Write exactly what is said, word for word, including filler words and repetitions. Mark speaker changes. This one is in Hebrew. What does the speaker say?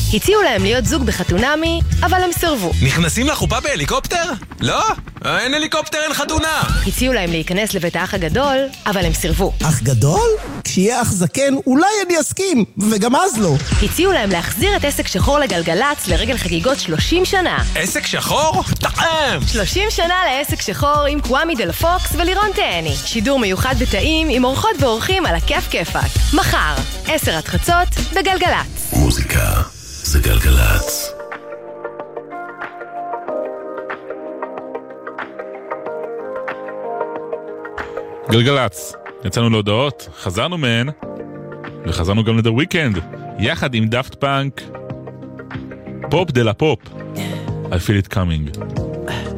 Speaker 1: הציעו להם להיות זוג בחתונמי, אבל הם סירבו.
Speaker 2: נכנסים לחופה בהליקופטר? לא? אין הליקופטר, אין חתונה.
Speaker 1: הציעו להם להיכנס לבית האח הגדול, אבל הם סירבו.
Speaker 3: אח גדול? כשיהיה אח זקן, אולי אני אסכים, וגם אז לא.
Speaker 1: הציעו להם להחזיר את עסק שחור לגלגלץ לרגל חגיגות שלושים שנה.
Speaker 2: עסק שחור? טעם!
Speaker 1: שלושים שנה לעסק שחור עם קוואמי דל פוקס ולירון תאני. שידור מיוחד בתאים עם אורחות ואורחים על הכיף כיפק. מחר, עשר עד חצות, בגלגלץ.
Speaker 4: מוזיקה זה גלגלץ.
Speaker 5: גלגלץ, יצאנו להודעות, חזרנו מהן, וחזרנו גם לדר וויקנד, יחד עם דאפט פאנק, פופ דה לה פופ, I feel it coming.